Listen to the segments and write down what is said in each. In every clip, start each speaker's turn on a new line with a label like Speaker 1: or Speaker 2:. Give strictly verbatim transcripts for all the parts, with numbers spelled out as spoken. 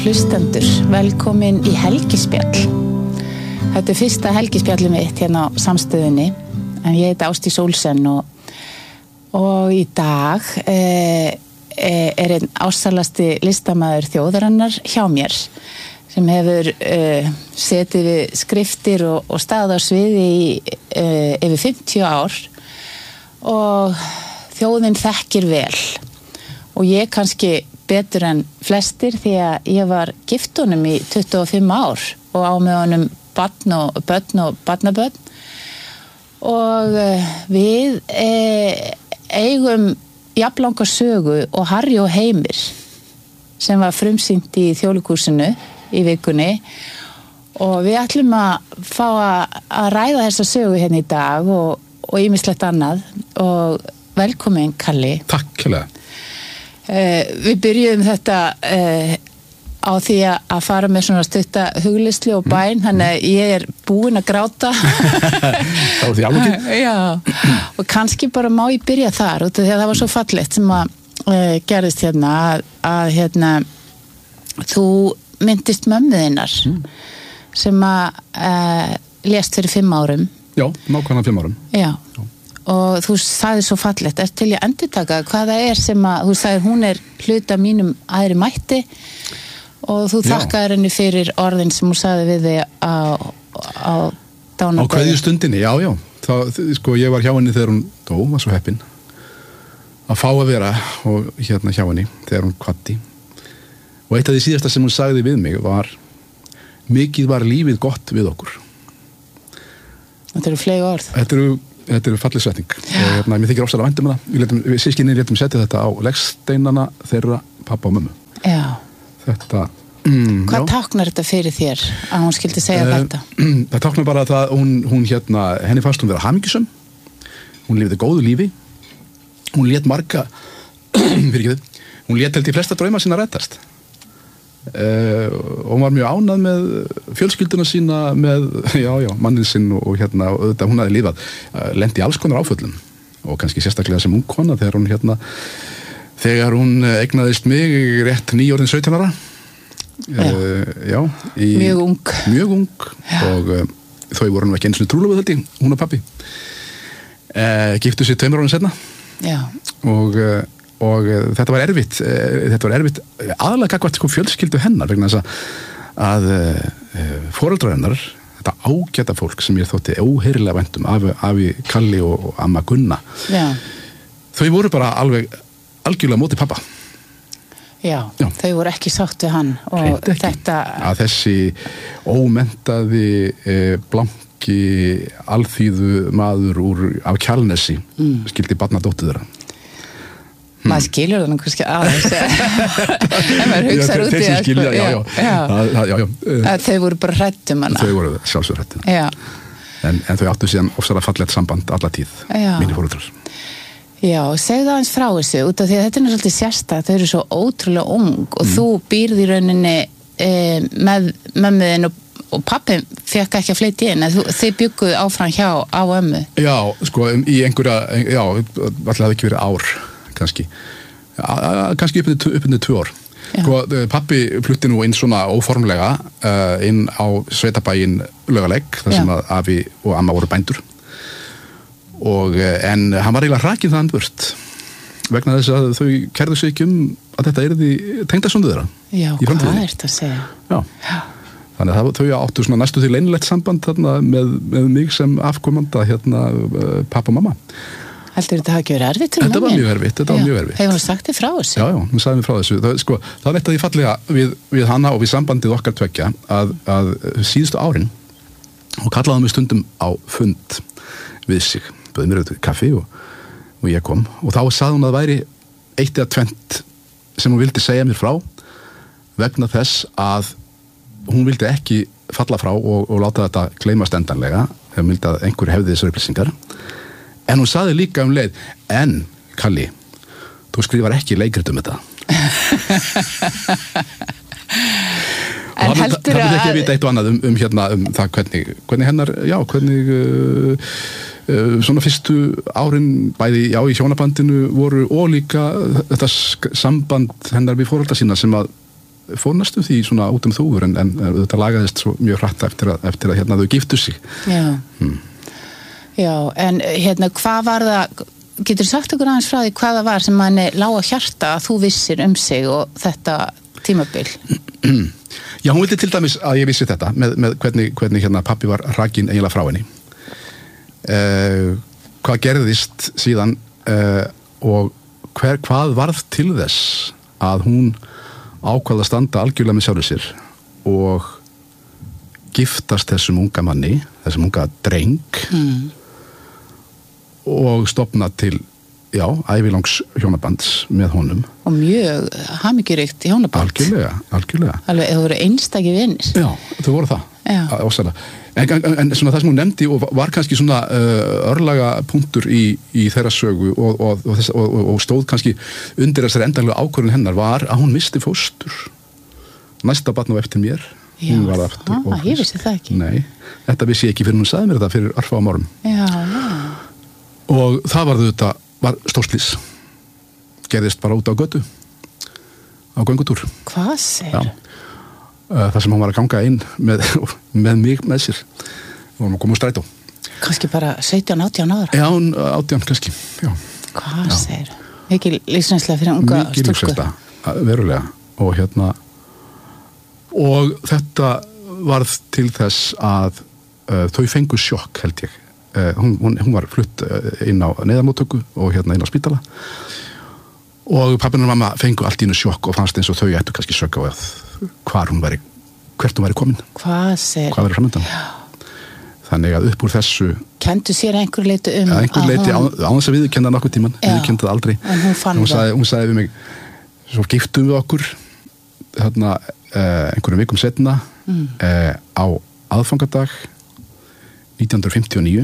Speaker 1: Hlustendur, velkomin í helgispjall. Þetta er fyrsta helgispjallið mitt hérna á Samstöðinni, en ég heiti Ásdís Olsen og, og í dag eh, er einn ástsælasti listamaður þjóðarinnar hjá mér, sem hefur eh, setið við skriftir og, og staðið á sviði í eh, yfir fimmtíu ár og þjóðin þekkir vel og ég kannski betur en flestir því að ég var gift honum í tuttugu og fimm ár og á með honum barn og börn og barnabörn og við e, eigum jafnlanga sögu og Harry og Heimir sem var frumsýnt í Þjóðleikhúsinu í vikunni og við ætlum að fá að, að ræða þessa sögu hérna í dag og, og ýmislegt annað og velkomin Kalli.
Speaker 2: Takk hérlega.
Speaker 1: Uh, við byrjuðum þetta uh, á því að fara með svona stutta huglislu og bæn, mm. þannig að ég er búin að gráta.
Speaker 2: Það var því alveg.
Speaker 1: Já, og kannski bara má ég byrja þar, út af því að það var svo fallegt sem að uh, gerðist hérna, að, að hérna, þú myndist mömmu þinnar mm. sem að uh, lést fyrir fimm árum.
Speaker 2: Já, nákvæmlega fimm árum.
Speaker 1: Já. Já. Og þú sagði svo fallegt, er til að endurtaka hvað það er sem að, þú sagði hún er hluta mínum aðri mætti og þú þakkaði henni fyrir orðin sem hún sagði við þig á, á dánardegi.
Speaker 2: Á kveðjustundinni, já, já. Það, sko, ég var hjá henni þegar hún dó, var svo heppin að fá að vera og hérna hjá henni þegar hún kvaddi. Og eitt af því síðasta sem hún sagði við mig var mikið var lífið gott við okkur.
Speaker 1: Þetta eru flegi orð.
Speaker 2: Þetta eru Þetta er fallið setning og hérna, mér þykir ofsalega vænt um það. Við, við sískinni létum setja þetta á leggsteinana þeirra pappa og mömmu.
Speaker 1: Já.
Speaker 2: Þetta, mm,
Speaker 1: Hvað
Speaker 2: já.
Speaker 1: táknar þetta fyrir þér að hún skildi segja uh, þetta?
Speaker 2: Það táknar bara að hún, hún hérna, henni fannst hún vera hamingjusöm, hún lifði góðu lífi, hún lét marga, fyrir ekki þið, hún lét held í flesta drauma sína rættast. Uh, og hún var mjög ánað með fjölskylduna sína með, já, já, mannin sinn og, og hérna, og þetta, hún hafði lifað uh, lenti alls konar áföllum og kannski sérstaklega sem ung kona þegar hún hérna þegar hún eignaðist mig rétt nýorðin sautján ára
Speaker 1: já,
Speaker 2: uh, já í,
Speaker 1: mjög ung
Speaker 2: mjög ung já. Og uh, þau voru nú ekki einu sinni trúlofuð held ég, hún og pabbi uh, giftu sér tveimur árin seinna
Speaker 1: já.
Speaker 2: og uh, og uh, þetta var erfitt uh, þetta var erfitt uh, aðalega gagvart sko fjölskyldu hennar vegna þess að, að uh, foreldrar hennar þetta ágæta fólk sem ég þótti óheyrilega vænt um afi, afi Kalli og, og amma Gunna
Speaker 1: Já.
Speaker 2: Þau voru bara alveg algjörlega móti pappa
Speaker 1: Já, Já. Þau voru ekki sátt við hann og þetta
Speaker 2: að þessi ómenntaði uh, blanki alþýðu maður úr af Kjalnesi mm. skildi barna dóttur þeirra
Speaker 1: Hmm. maður skilur það kannski aðeins en maður hugsaður út í
Speaker 2: það skilja, já, já. Já. Það, það, já, já.
Speaker 1: Þau voru bara hrædd um hana
Speaker 2: þau voru sjálfsög hrædd en, en þau áttu síðan ofsalega fallegt samband alla tíð, mínir foreldrar.
Speaker 1: Já, segðu það eins frá þessu út af því að þetta er náttúrulega sérstakt, þau eru svo ótrúlega ung og mm. þú býrð í rauninni e, með mömmuðin og, og pappi fekk ekki að flytja inn þú, þið bygguðu áfram hjá á ömmu
Speaker 2: Já, sko, í einhverja já, alltaf það ekki verið ár kannski, kannski uppinni tvö ár. Sko, pappi flutti nú inn svona óformlega uh, inn á sveitabæinn Laugalegg, þar sem að afi og amma voru bændur. Og, en hann var eiginlega hrakinn þaðan burt vegna þess að þau kærðu sig ekki um að þetta yrði tengdasonur þeirra.
Speaker 1: Já, hvað er þetta að segja?
Speaker 2: Já. Þannig að þau áttu svona næstu til leinilegt samband þarna með, með mig sem afkomanda hérna pappa og mamma.
Speaker 1: Heldur þetta hafi ekki verið erfitt til
Speaker 2: Þetta var mjög erfitt, þetta var mjög erfitt.
Speaker 1: Hefur hún sagt þið frá þessu?
Speaker 2: Já, já, hún sagði mér frá þessu. Það, sko, það er eitt af því fallega við, við hana og við sambandið okkar tveggja að, að síðustu árin og kallaði mig stundum á fund við sig, bauði mér auðvitað kaffi og, og ég kom og þá sagði hún að það væri eitt eða tvennt sem hún vildi segja mér frá vegna þess að hún vildi ekki falla frá og, og láta þetta gleymast endanlega, hún vildi að einhver hefði þessar upplýsingar. En hún saði líka um leið, en Kalli, þú skrifar ekki leikrit um þetta.
Speaker 1: En heldur að...
Speaker 2: Það vil ekki að vita eitt og annað um, um, hérna, um það hvernig, hvernig hennar, já, hvernig uh, uh, svona fyrstu árin bæði, já, í hjónabandinu voru og líka þetta samband hennar við foreldra sína sem að fór næstum því svona út um þúfur en, en þetta lagaðist svo mjög hratt eftir að, eftir að hérna þau giftu sig.
Speaker 1: Já.
Speaker 2: Hmm.
Speaker 1: Já, en hérna hvað var það, getur sagt okkur aðeins frá því hvað það var sem manni lá á hjarta að þú vissir um sig og þetta tímabil?
Speaker 2: Já, hún vildi til dæmis að ég vissi þetta með, með hvernig, hvernig hérna pappi var rakinn eiginlega frá henni. Uh, hvað gerðist síðan uh, og hver, hvað varð til þess að hún ákvað að standa algjörlega með sjálfur sér og giftast þessum unga manni, þessum unga dreng mm. og stofna til, já, ævilangs hjónabands með honum.
Speaker 1: Og mjög hamingjuríkt hjónaband.
Speaker 2: Algjörlega, algjörlega.
Speaker 1: Alveg, þau voru einstakir vinir.
Speaker 2: Já, þau voru það.
Speaker 1: Já.
Speaker 2: Ósæla. En, en, en svona það sem hún nefndi og var kannski svona uh, örlaga punktur í, í þeirra sögu og, og, og, þess, og, og stóð kannski undir þessari endanlega ákvörðun hennar var að hún misti fóstur. Næsta barn á eftir mér.
Speaker 1: Já, það, ég vissi það ekki.
Speaker 2: Nei, þetta vissi ég ekki fyrir hún sagði mér þetta fyrir örfáum árum.
Speaker 1: Já, já.
Speaker 2: Og það var þetta, var stórslys. Gerðist bara út á götu. Á göngutúr.
Speaker 1: Hvað sér?
Speaker 2: Já. Það sem hún var að ganga inn með, með mig með sér. Við vorum að koma úr strætó.
Speaker 1: Kannski bara sautján átján ára?
Speaker 2: Já, átján kannski, já.
Speaker 1: Hvað sér? Mikil lífsreynsla fyrir unga stúlku?
Speaker 2: Mikil lífsreynsla, verulega. Og hérna, og þetta varð til þess að uh, þau fengu sjokk, held ég. Uh, hún, hún, hún var flutt inn á neyðarmóttöku og hérna inn á spítala. Og pappinn og mamma fengu allt í einu sjokk og fannst eins og þau ættu kannski sökk á að hvar hún væri, hvert hún væri komin.
Speaker 1: Hvað sér?
Speaker 2: Hvað væri framöndan. Þannig að upp úr þessu
Speaker 1: kendu sér einhver leiti um
Speaker 2: að einhver leiti
Speaker 1: hún...
Speaker 2: á, á þess að við kenna nokkuð tíman, við kendu það aldrei.
Speaker 1: En hún fann
Speaker 2: hún
Speaker 1: það.
Speaker 2: Sagði, hún sagði við mig, svo giftum við okkur þarna eh, einhverjum vikum setna mm. eh, á aðfangadag nítján hundruð fimmtíu og níu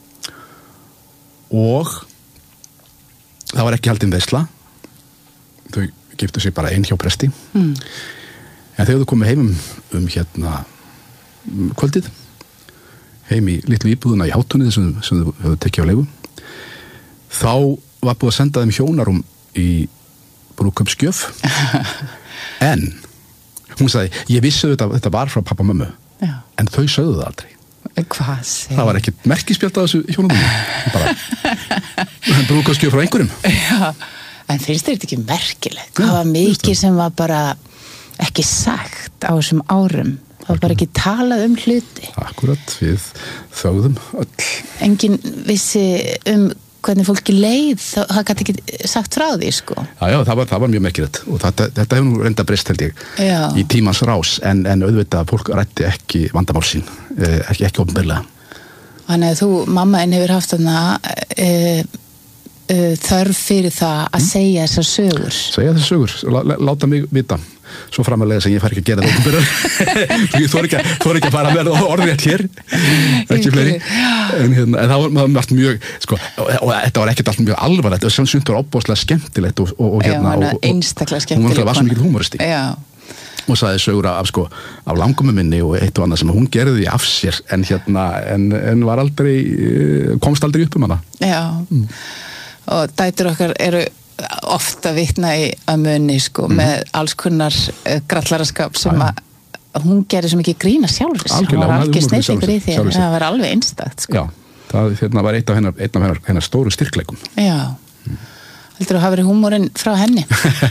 Speaker 2: og það var ekki haldin veisla. Þau giftu sig bara einn hjá presti. Mm. En þegar þú komið heim um, um hérna um kvöldið, heim í litlu íbúðuna í Hátunni sem, sem þau höfðu tekið á leigu, þá var búið að senda þeim hjónarum í brúðkaupsgjöf. En hún sagði, ég vissi þetta, þetta var frá pappa og mömmu, Já. En þau sögðu það aldrei.
Speaker 1: Hvað segir?
Speaker 2: Það var ekkert merkispjald á þessu hjónunum. Bara brúðkaupsgjöf frá einhverjum.
Speaker 1: Já, en finnst þetta ekki merkilegt? Það var mikið sem var bara ekki sagt á þessum árum. Það var bara ekki talað um hluti.
Speaker 2: Akkurat, við þögðum öll.
Speaker 1: Enginn vissi um hvernig fólki leið, það, það gæti ekki sagt frá því, sko.
Speaker 2: Já, já, það var, það var mjög merkilegt og þetta, þetta hefur nú reynda breyst, held ég,
Speaker 1: já. Í
Speaker 2: tímans rás, en, en auðvitað fólk rætti ekki vandamál sín, ekki, ekki opinberlega.
Speaker 1: Þannig að þú, mamma einn hefur haft þarna e, e, þörf fyrir það að mm. segja þessar sögur.
Speaker 2: Segja þessar sögur, láta mig vita. Svo framalega sem ég fær ekki að gera það opinberlega. Þú þór ekki, ekki að fara með orðrétt hér, ekki fleiri. En, hérna, en það var allt mjög, sko, og, og þetta var ekkert allt mjög alvarlegt, það var sem var óbúslega skemmtilegt og, og, og hérna,
Speaker 1: já, og, einstaklega skemmtilegt.
Speaker 2: Hún var svo mikil humoristi.
Speaker 1: Já.
Speaker 2: Og sagði sögur af, sko, af langömmu minni og eitt og annað sem hún gerði af sér, en hérna, en, en var aldrei, komst aldrei upp um hana.
Speaker 1: Já, mm. og dætur okkar eru ofta vitna í að muni, sko, mm. með alls kunnar uh, grallaraskap sem að hún gerði svo mikið grína sjálfur sér. Hún var alveg snillingur í því, það var alveg einstakt, sko.
Speaker 2: Já, það hérna, var eitt af hennar, einn af hennar, hennar stóru styrkleikum.
Speaker 1: Já, mm. heldur þú að hafa verið húmórinn frá henni?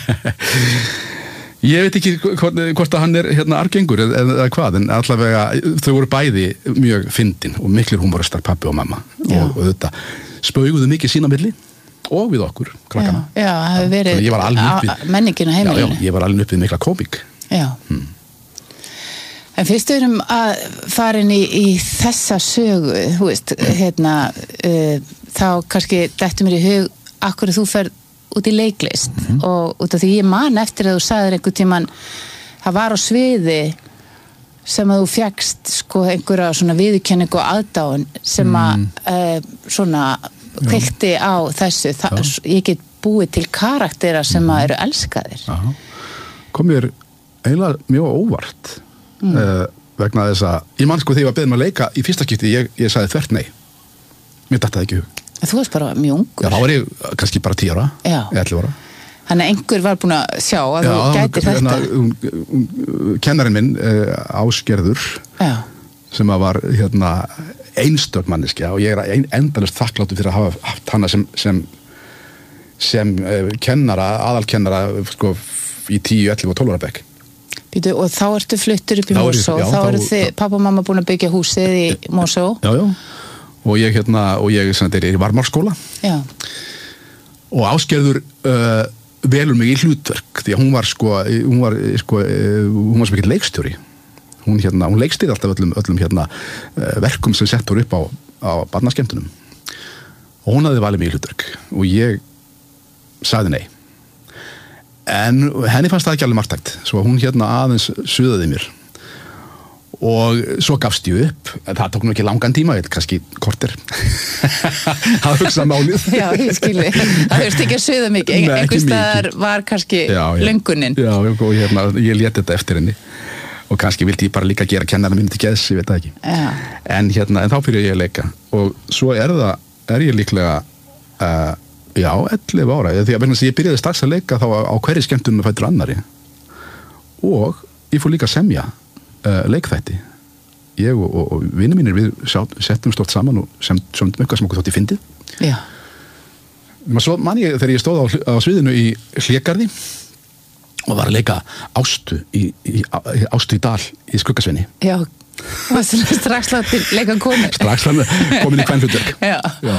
Speaker 2: Ég veit ekki hvort, hvort að hann er hérna argengur eða hvað, en allavega þau voru bæði mjög fyndin og miklir húmóristar, pappi og mamma. Já. Og, og þetta spauguðu mikið sín á milli og við okkur, krakkana.
Speaker 1: Já, já, það hefur verið menningin á heimilinu.
Speaker 2: Já, já, ég var alveg upp við mikla komik.
Speaker 1: Já. Hmm. En fyrst við erum að fara inn í, í þessa sögu, þú veist, hérna, uh, þá kannski dettur mér í hug, akkur þú ferð út í leiklist mm-hmm. og út af því ég man eftir að þú sagðir einhvern tímann, það var á sviði sem að þú fjagst sko einhverja svona viðurkenningu og aðdáun sem að mm. uh, svona kveikti á þessu, Þa, ég get búið til karaktera sem að eru elskaðir.
Speaker 2: Aha. Kom mér eiginlega mjög óvart mm. uh, vegna þess að ég man sko þegar ég var beðin að leika í fyrsta skipti, ég, ég sagði þvert nei, mér datt það ekki hug.
Speaker 1: Þú varst bara mjög ungur.
Speaker 2: Já, þá var ég kannski bara tíu ára, ellefu ára.
Speaker 1: Þannig að einhver var búin að sjá að
Speaker 2: Já,
Speaker 1: þú gætir þetta.
Speaker 2: Já, kennarinn minn, uh, Ásgerður, Já. sem að var hérna, einstök manneskja og ég er ein, endalaust þakkláttur fyrir að hafa haft hana sem, sem, sem uh, kennara, aðalkennara sko, í tíu, ellefu og tólf ára bekk.
Speaker 1: Býtu, og þá ertu fluttur upp í Mosó, þá, þá eru þið, pappa og mamma búin að byggja húsið í Mosó.
Speaker 2: Já, já, og ég hérna, og ég sem þetta er í Varmárskóla. Já. Og Ásgerður uh, velur mig í hlutverk, því að hún var sko, hún var sko, hún var svo mikið leikstjóri. Hún hérna, hún leikstýrði alltaf öllum, öllum hérna verkum sem sett voru upp á, á barnaskemmtunum. Og hún hafði valið mig í hlutverk og ég sagði nei. En henni fannst það ekki alveg marktækt, svo hún hérna aðeins suðaði mér. Og svo gafst ég upp, það tók nú ekki langan tíma, ég kannski korter að hugsa málið.
Speaker 1: Já, ég skilji, það höfst ekki að suða mikið, einhvers staðar var kannski já, já. löngunin.
Speaker 2: Já, og hérna, ég lét þetta eftir henni og kannski vildi ég bara líka gera kennara minni til geðs, ég veit það ekki. Já. En hérna, en þá fyrir ég að leika og svo er það, er ég líklega, uh, já, ellefu ára, því að ég byrjaði strax að leika þá á hverju skemmtunum fættur annari og ég fór líka að semja Uh, leikþætti ég og, og, og vinir mínir við settum stórt saman og sem, sem eitthvað sem okkur þótti fyndið já en svo man ég þegar ég stóð á, á sviðinu í Hlégarði og var að leika Ástu í, í, í Ástu í Dal í Skuggasveini
Speaker 1: já, og strax látið leika konur
Speaker 2: strax komin í kvenhlutverk já, já.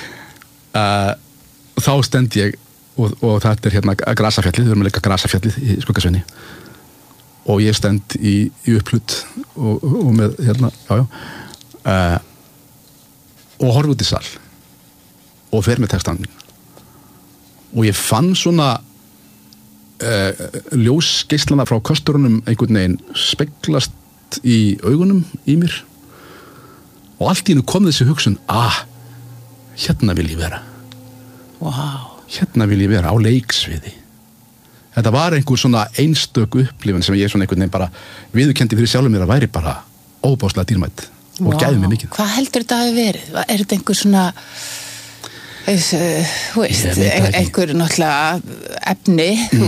Speaker 2: Uh, þá stend ég og, og þetta er hérna Grasafjallið, við erum að leika Grasafjallið í Skuggasveini og ég stend í, í upplut og, og með hérna já, já, uh, og horf út í sal og fer með textan og ég fann svona uh, ljósgeislana frá kösturunum einhvern veginn speglast í augunum í mér og allt í hennu kom þessi hugsun ah, hérna vil ég vera wow. hérna vil ég vera á leiksviði. Þetta var einhver svona einstök upplifun sem ég svona einhvern veginn bara viðurkenndi fyrir sjálfum mér að væri bara óbáslega dýrmætt og wow. gæði mig mikið.
Speaker 1: Hvað heldur þetta hafi verið? Er þetta einhver svona, eins, þú veist, einhver náttúrulega efni, mm. þú